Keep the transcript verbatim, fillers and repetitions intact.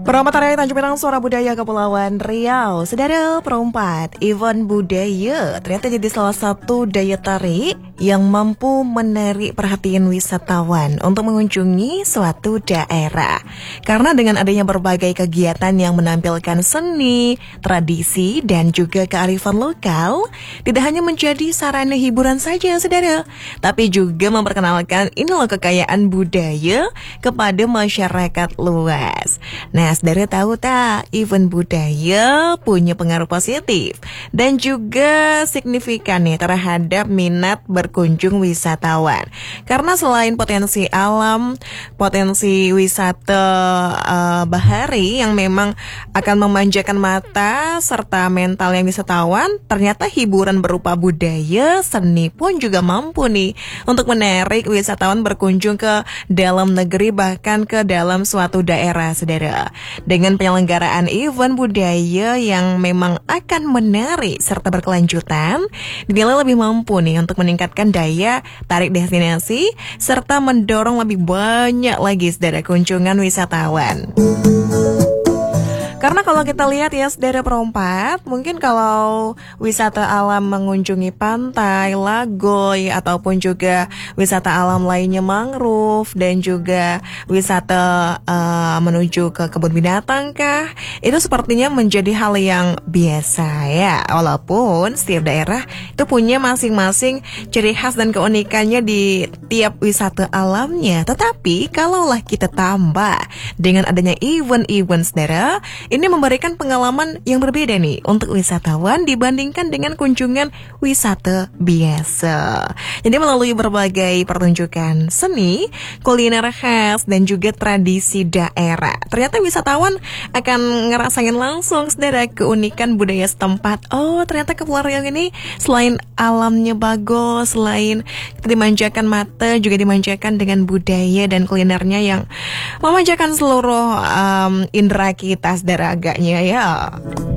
Peramatan Raya Tanjung Pinang, Suara Budaya Kepulauan Riau. Saudara perempat, event budaya ternyata jadi salah satu daya tarik yang mampu menarik perhatian wisatawan untuk mengunjungi suatu daerah. Karena dengan adanya berbagai kegiatan yang menampilkan seni, tradisi, dan juga kearifan lokal, tidak hanya menjadi sarana hiburan saja, saudara, tapi juga memperkenalkan ini loh kekayaan budaya kepada masyarakat luas. Nah, saudara tahu tak, event budaya punya pengaruh positif dan juga signifikan nih terhadap minat berkunjung wisatawan. Karena selain potensi alam, potensi wisata uh, bahari yang memang akan memanjakan mata serta mental yang wisatawan, ternyata hiburan berupa budaya, seni pun juga mampu nih untuk menarik wisatawan berkunjung ke dalam negeri bahkan ke dalam suatu daerah, saudara. Dengan penyelenggaraan event budaya yang memang akan menarik serta berkelanjutan, dinilai lebih mampu nih untuk meningkatkan daya tarik destinasi serta mendorong lebih banyak lagi saudara kunjungan wisatawan. Karena kalau kita lihat ya saudara perempat, mungkin kalau wisata alam mengunjungi pantai, lagoy, ataupun juga wisata alam lainnya mangrove, dan juga wisata uh, menuju ke kebun binatang kah, itu sepertinya menjadi hal yang biasa ya. Walaupun setiap daerah itu punya masing-masing ciri khas dan keunikannya di tiap wisata alamnya. Tetapi kalaulah kita tambah dengan adanya event-event saudara, ini memberikan pengalaman yang berbeda nih untuk wisatawan dibandingkan dengan kunjungan wisata biasa. Jadi melalui berbagai pertunjukan seni, kuliner khas, dan juga tradisi daerah, ternyata wisatawan akan ngerasain langsung saudara keunikan budaya setempat. Oh, ternyata Kepulauan Riau ini selain alamnya bagus, selain kita dimanjakan mata, juga dimanjakan dengan budaya dan kulinernya yang memanjakan seluruh um, indera kita saudara agaknya ya.